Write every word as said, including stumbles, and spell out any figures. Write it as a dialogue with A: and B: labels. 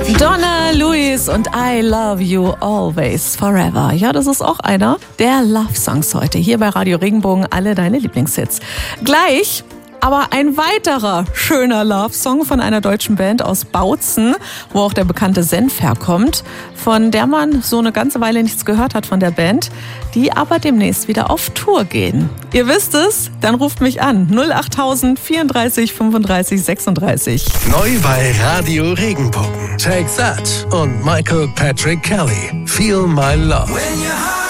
A: Donna Lewis und I Love You Always Forever. Ja, das ist auch einer der Love-Songs heute. Hier bei Radio Regenbogen, alle deine Lieblingshits. Gleich aber ein weiterer schöner Love-Song von einer deutschen Band aus Bautzen, wo auch der bekannte Senf herkommt, von der man so eine ganze Weile nichts gehört hat von der Band, die aber demnächst wieder auf Tour gehen. Ihr wisst es? Dann ruft mich an. null achttausend vierunddreißig fünfunddreißig sechsunddreißig.
B: Neu bei Radio Regenbogen. Take That und Michael Patrick Kelly. Feel My Love.